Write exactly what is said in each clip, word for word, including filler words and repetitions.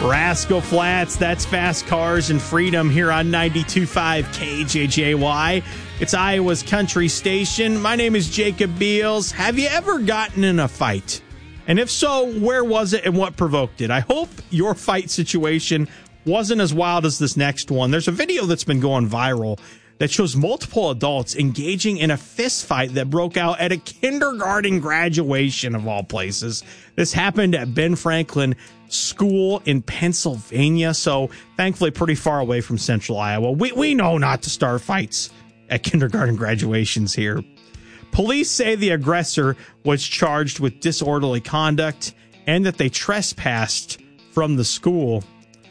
Rascal Flats, that's Fast Cars and Freedom here on ninety-two point five K J J Y. It's Iowa's country station. My name is Jacob Beals. Have you ever gotten in a fight? And if so, where was it and what provoked it? I hope your fight situation wasn't as wild as this next one. There's a video that's been going viral that shows multiple adults engaging in a fist fight that broke out at a kindergarten graduation of all places. This happened at Ben Franklin School in Pennsylvania, so thankfully pretty far away from central Iowa. We, we know not to start fights at kindergarten graduations here. Police say the aggressor was charged with disorderly conduct and that they trespassed from the school.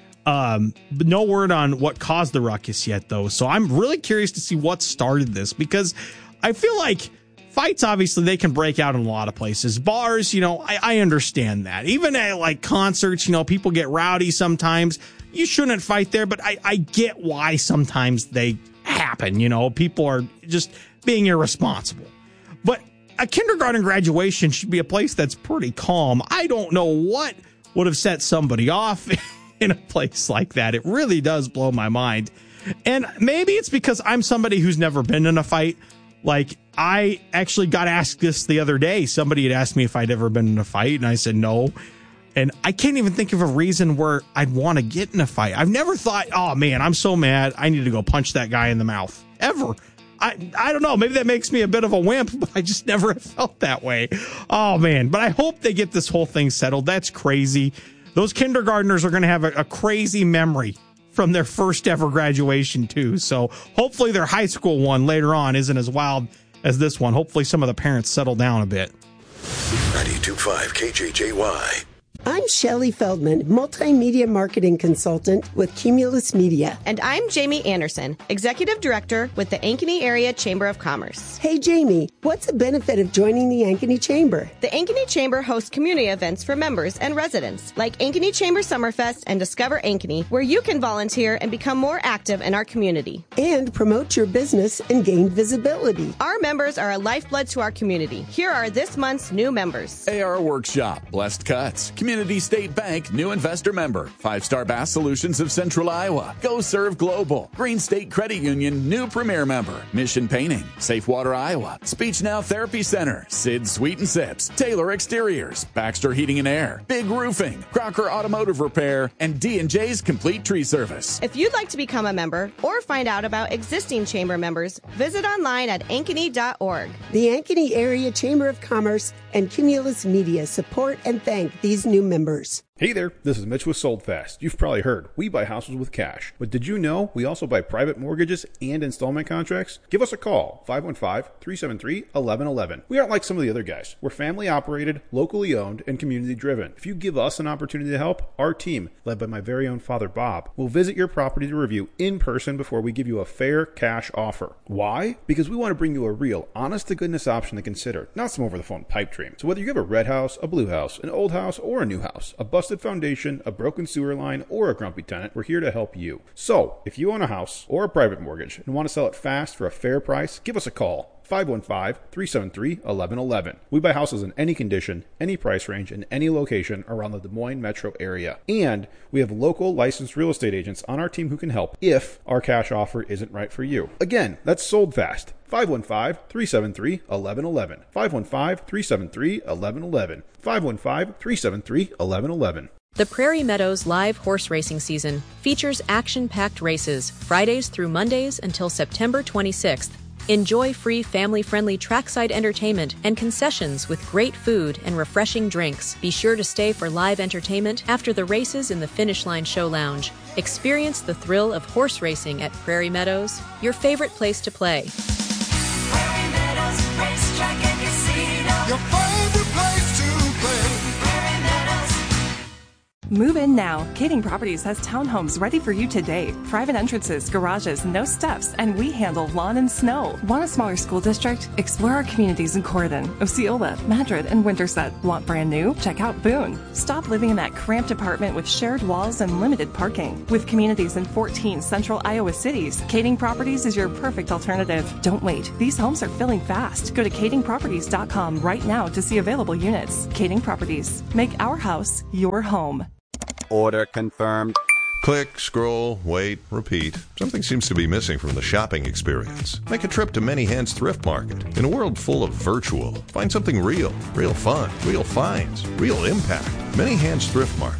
Um, but no word on what caused the ruckus yet, though. So I'm really curious to see what started this, because I feel like fights, obviously, they can break out in a lot of places. Bars, you know, I, I understand that. Even at like concerts, you know, people get rowdy sometimes. You shouldn't fight there, but I, I get why sometimes they happen. You know, people are just being irresponsible. But a kindergarten graduation should be a place that's pretty calm. I don't know what would have set somebody off in a place like that. It really does blow my mind. And maybe it's because I'm somebody who's never been in a fight. Like, I actually got asked this the other day. Somebody had asked me if I'd ever been in a fight, and I said no. And I can't even think of a reason where I'd want to get in a fight. I've never thought, oh man, I'm so mad, I need to go punch that guy in the mouth. Ever. I, I don't know. Maybe that makes me a bit of a wimp, but I just never felt that way. Oh man. But I hope they get this whole thing settled. That's crazy. Those kindergartners are going to have a, a crazy memory from their first ever graduation, too. So hopefully their high school one later on isn't as wild as this one. Hopefully some of the parents settle down a bit. ninety-two point five K J J Y. I'm Shelley Feldman, multimedia marketing consultant with Cumulus Media. And I'm Jamie Anderson, executive director with the Ankeny Area Chamber of Commerce. Hey, Jamie, what's the benefit of joining the Ankeny Chamber? The Ankeny Chamber hosts community events for members and residents, like Ankeny Chamber Summerfest and Discover Ankeny, where you can volunteer and become more active in our community. And promote your business and gain visibility. Our members are a lifeblood to our community. Here are this month's new members. A R Workshop, Blessed Cuts, Community State Bank, new investor member. Five Star Bass Solutions of Central Iowa. Go Serve Global. Green State Credit Union, new premier member. Mission Painting. Safe Water Iowa. Speech Now Therapy Center. Sid Sweet and Sips. Taylor Exteriors. Baxter Heating and Air. Big Roofing. Crocker Automotive Repair. And D and J's Complete Tree Service. If you'd like to become a member or find out about existing chamber members, visit online at ankeny dot org. The Ankeny Area Chamber of Commerce and Cumulus Media support and thank these new members. Hey there, this is Mitch with Sold Fast. You've probably heard, we buy houses with cash. But did you know we also buy private mortgages and installment contracts? Give us a call, five one five, three seven three, one one one one. We aren't like some of the other guys. We're family operated, locally owned, and community driven. If you give us an opportunity to help, our team, led by my very own father Bob, will visit your property to review in person before we give you a fair cash offer. Why? Because we want to bring you a real, honest-to-goodness option to consider, not some over-the-phone pipe dream. So whether you have a red house, a blue house, an old house, or a new house, a busted foundation, a broken sewer line, or a grumpy tenant, we're here to help you. So, if you own a house or a private mortgage and want to sell it fast for a fair price, give us a call. five one five, three seven three, one one one one. We buy houses in any condition, any price range, and any location around the Des Moines metro area. And we have local licensed real estate agents on our team who can help if our cash offer isn't right for you. Again, that's Sold Fast. five one five, three seven three, one one one one. five one five, three seven three, one one one one. five one five, three seven three, one one one one. The Prairie Meadows live horse racing season features action-packed races Fridays through Mondays until September twenty-sixth. Enjoy free family-friendly trackside entertainment and concessions with great food and refreshing drinks. Be sure to stay for live entertainment after the races in the Finish Line Show Lounge. Experience the thrill of horse racing at Prairie Meadows, your favorite place to play. Prairie Meadows Racetrack and Casino. Your favorite place to play. Prairie Meadows. Move in now. Kading Properties has townhomes ready for you today. Private entrances, garages, no steps, and we handle lawn and snow. Want a smaller school district? Explore our communities in Corydon, Osceola, Madrid, and Winterset. Want brand new? Check out Boone. Stop living in that cramped apartment with shared walls and limited parking. With communities in fourteen central Iowa cities, Kading Properties is your perfect alternative. Don't wait. These homes are filling fast. Go to kading properties dot com right now to see available units. Kading Properties. Make our house your home. Order confirmed. Click, scroll, wait, repeat. Something seems to be missing from the shopping experience. Make a trip to Many Hands Thrift Market. In a world full of virtual, find something real, real fun, real finds, real impact. Many Hands Thrift Market.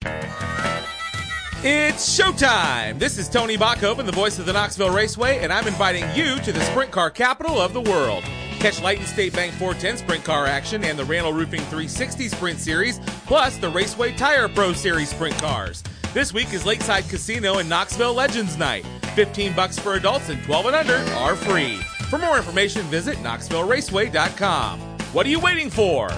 It's showtime! This is Tony Bachhoven, the voice of the Knoxville Raceway, and I'm inviting you to the sprint car capital of the world. Catch Lighton State Bank four ten sprint car action and the Randall Roofing three sixty Sprint Series, plus the Raceway Tire Pro Series sprint cars. This week is Lakeside Casino and Knoxville Legends Night. fifteen bucks for adults and twelve and under are free. For more information, visit knoxville raceway dot com. What are you waiting for?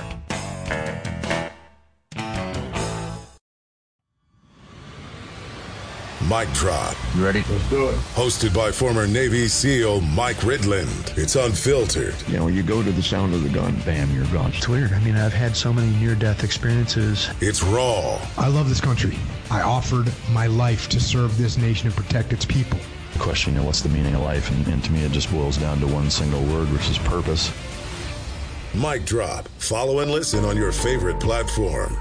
Mic Drop. You ready? Let's do it. Hosted by former Navy SEAL Mike Ridland. It's unfiltered. You know, when you go to the sound of the gun, bam, you're gone. It's weird. I mean, I've had so many near-death experiences. It's raw. I love this country. I offered my life to serve this nation and protect its people. The question, you know, what's the meaning of life? And, and to me, it just boils down to one single word, which is purpose. Mic Drop. Follow and listen on your favorite platform.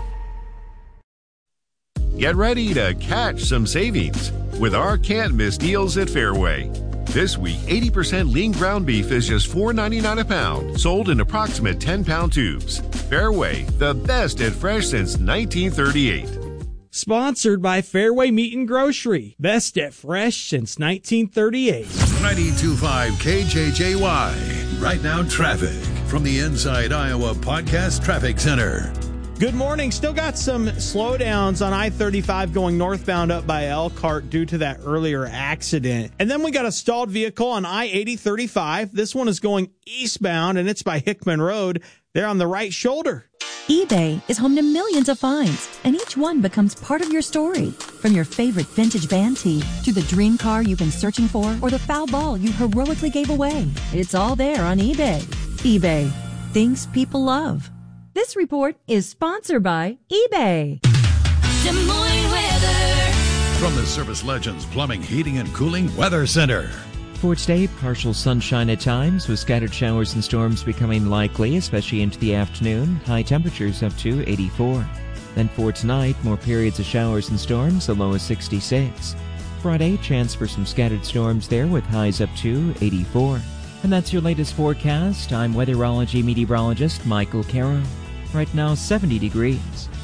Get ready to catch some savings with our can't-miss deals at Fairway. This week, eighty percent lean ground beef is just four ninety-nine a pound, sold in approximate ten-pound tubes. Fairway, the best at fresh since nineteen thirty-eight. Sponsored by Fairway Meat and Grocery. Best at fresh since nineteen thirty-eight. ninety-two point five K J J Y. Right now, traffic from the Inside Iowa Podcast Traffic Center. Good morning. Still got some slowdowns on I thirty-five going northbound up by Elkhart due to that earlier accident. And then we got a stalled vehicle on I eighty thirty-five. This one is going eastbound, and it's by Hickman Road. They're on the right shoulder. eBay is home to millions of finds, and each one becomes part of your story. From your favorite vintage band tee to the dream car you've been searching for or the foul ball you heroically gave away. It's all there on eBay. eBay. Things people love. This report is sponsored by eBay. Des Moines weather. From the Service Legends Plumbing, Heating, and Cooling Weather Center. For today, partial sunshine at times, with scattered showers and storms becoming likely, especially into the afternoon. High temperatures up to eighty-four. Then for tonight, more periods of showers and storms, the low is sixty-six. Friday, chance for some scattered storms there with highs up to eighty-four. And that's your latest forecast. I'm weatherology meteorologist Michael Caro. Right now, seventy degrees.